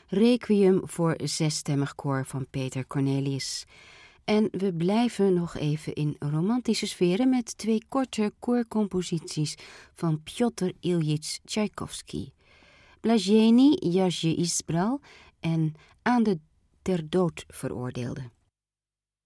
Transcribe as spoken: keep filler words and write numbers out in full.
Requiem voor zesstemmig koor van Peter Cornelius. En we blijven nog even in romantische sferen met twee korte koorcomposities van Pjotr Iljitsch Tchaikovsky. Blаженный Jasje Избрал en Aan de ter dood veroordeelde.